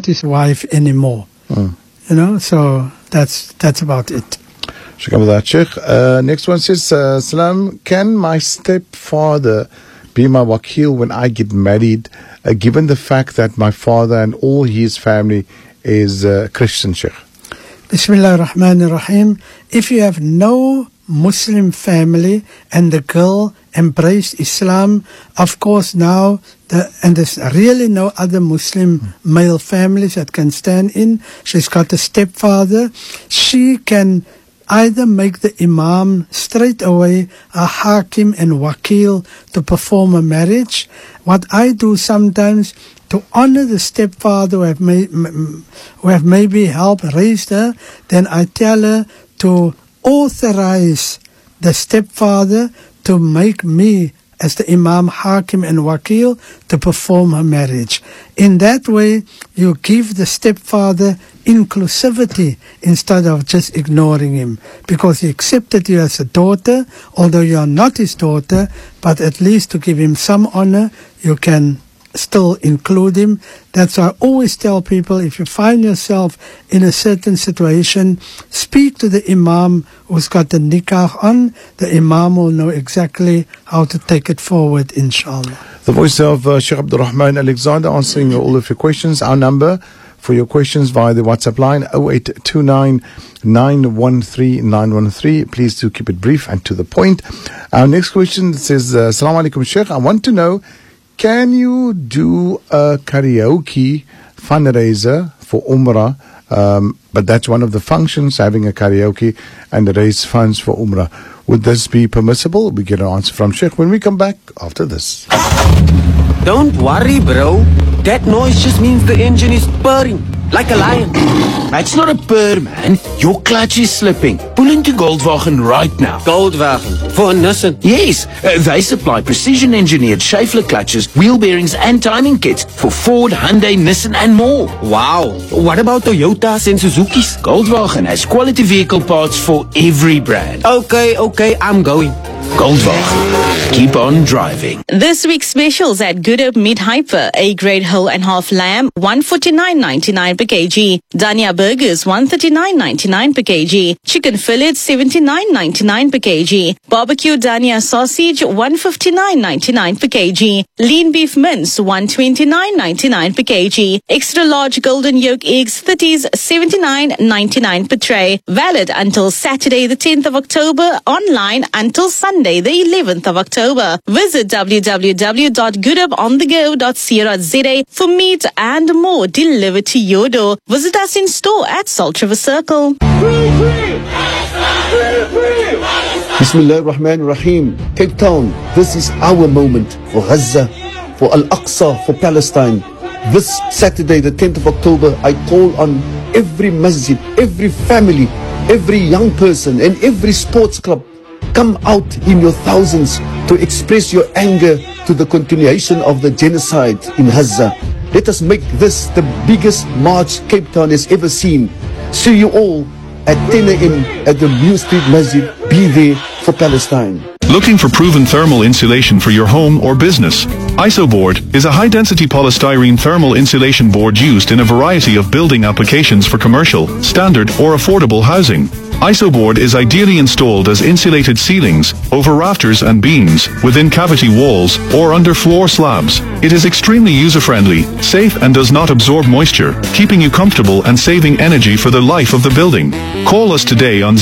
not his wife anymore. So that's about it. Shukran for that, Sheikh. Next one says, Salam, can my stepfather be my wakil when I get married, given the fact that my father and all his family is Christian, Sheikh? Bismillah ar-Rahman ar-Rahim. If you have no Muslim family and the girl embraced Islam, of course now, and there's really no other Muslim male families that can stand in. She's got a stepfather. She can either make the imam straight away a hakim and wakil to perform a marriage. What I do sometimes to honor the stepfather who have maybe helped raise her, then I tell her to authorize the stepfather to make me as the imam, hakim and wakil to perform her marriage. In that way, you give the stepfather inclusivity instead of just ignoring him, because he accepted you as a daughter, although you are not his daughter, but at least to give him some honor, you can still include him. That's why I always tell people, if you find yourself in a certain situation, speak to the imam who's got the nikah on. The imam will know exactly how to take it forward, inshallah. The voice of Sheikh Abdul Rahman Alexander answering all of your questions. Our number for your questions via the WhatsApp line 0829 913 913. Please do keep it brief and to the point. Our next question says, Assalamu alaikum Sheikh, I want to know, can you do a karaoke fundraiser for Umrah? But that's one of the functions, having a karaoke and raise funds for Umrah. Would this be permissible? We get an answer from Sheikh when we come back after this. Don't worry, bro. That noise just means the engine is purring like a lion. It's not a purr, man. Your clutch is slipping. Pull into Goldwagen right now. Goldwagen for a Nissan. Yes, they supply precision-engineered Schaeffler clutches, wheel bearings and timing kits for Ford, Hyundai, Nissan and more. Wow. What about Toyotas and Suzukis? Goldwagen has quality vehicle parts for every brand. Okay, I'm going. Goldwagen. Keep on driving. This week's specials at Good Hope Meat Hyper. A-grade whole and half lamb, $149.99 per kg. Dania burgers, $139.99 per kg. Chicken fillets, $79.99 per kg. Barbecue Dania sausage, $159.99 per kg. Lean beef mince, $129.99 per kg. Extra large golden yolk eggs, 30s, $79.99 per tray. Valid until Saturday the 10th of October. Online until Sunday the 11th of October. Visit www.goodupondego.co.za for meat and more delivered to your door. Visit us in store at Salt River Circle. Bismillah ar-Rahman ar-Rahim. Cape Town, this is our moment for Gaza, for Al-Aqsa, for Palestine. This Saturday, the 10th of October, I call on every masjid, every family, every young person and every sports club. Come out in your thousands to express your anger to the continuation of the genocide in Gaza. Let us make this the biggest march Cape Town has ever seen. See you all at 10 a.m. at the New Street Masjid. Be there for Palestine. Looking for proven thermal insulation for your home or business? IsoBoard is a high-density polystyrene thermal insulation board used in a variety of building applications for commercial, standard or affordable housing. IsoBoard is ideally installed as insulated ceilings, over rafters and beams, within cavity walls, or under floor slabs. It is extremely user-friendly, safe and does not absorb moisture, keeping you comfortable and saving energy for the life of the building. Call us today on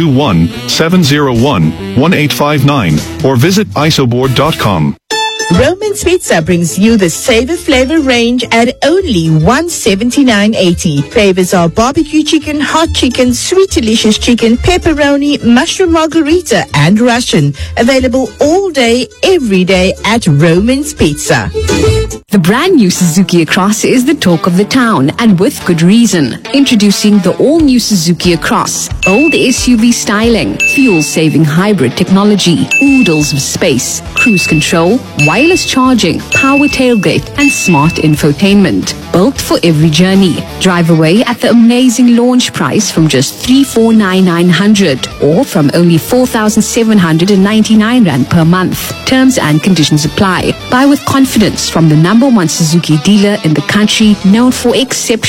021-701-1859 or visit isoboard.com. Roman's Pizza brings you the Savor Flavor range at only $179.80. Flavors are barbecue chicken, hot chicken, sweet delicious chicken, pepperoni, mushroom margarita, and Russian. Available all day, every day at Roman's Pizza. The brand new Suzuki Across is the talk of the town, and with good reason. Introducing the all-new Suzuki Across. Old SUV styling, fuel-saving hybrid technology, oodles of space, cruise control, wireless charging, power tailgate, and smart infotainment. Built for every journey. Drive away at the amazing launch price from just $349,900 or from only $4,799 per month. Terms and conditions apply. Buy with confidence from the #1 Suzuki dealer in the country, known for exceptional